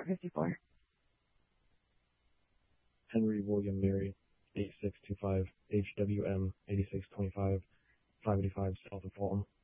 454. Henry William Mary, 8625 HWM 8625 585 South of Fulton.